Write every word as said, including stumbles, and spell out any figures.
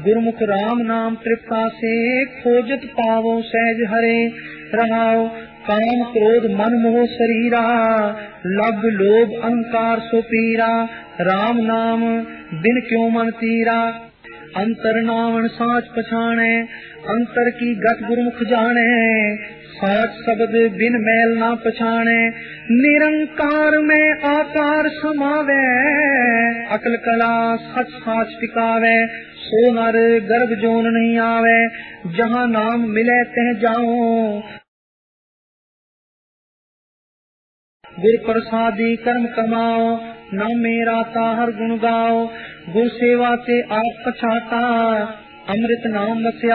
गुरुमुख राम नाम तृप्ता से खोजत पावो सहज हरे। रहाओ काम क्रोध मन मोह शरीरा लब लोभ अहंकार सो पीरा। राम नाम बिन क्यों मन तीरा अंतर नावण साच पछाणे। अंतर की गत गुरुमुख जाने साच शब्द बिन मैल ना पछाणे। निरंकार में आकार समावे अकल कला सच साच टिकावे। सो नर गर्भ जोन नहीं आवे जहाँ नाम मिले तह जाओ। गुर प्रसादी कर्म कमाओ नाम मेरा ताहर गुण गाओ। गुर सेवा ते आप पछाता अमृत नाम बसया